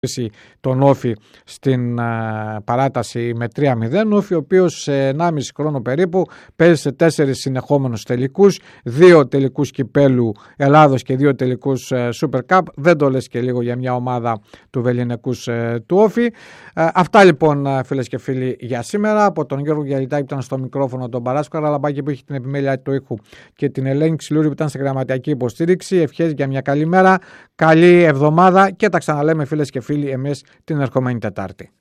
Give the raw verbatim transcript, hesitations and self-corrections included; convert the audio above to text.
τον Όφη στην α, παράταση με τρία μηδέν. Όφη ο οποίος σε ενάμιση χρόνο περίπου παίζει σε τέσσερις συνεχόμενους τελικούς, δύο τελικούς κυπέλου Ελλάδος και δύο τελικούς ε, Super Cup. Δεν το λες και λίγο για μια ομάδα του βεληνικούς ε, του Όφη. Ε, αυτά λοιπόν φίλες και φίλοι για σήμερα. Από τον Γιώργο Γιαλιτάκη που ήταν στο μικρόφωνο, τον Παράσκο Καραλαμπάκη που έχει την επιμέλεια του ήχου και την Ελένη Ξυλούρη που ήταν σε γραμματιακή υποστήριξη. Ευχές για μια καλή μέρα, καλή εβδομάδα και τα ξαναλέμε φίλες και φίλοι εμείς την ερχομένη Τετάρτη.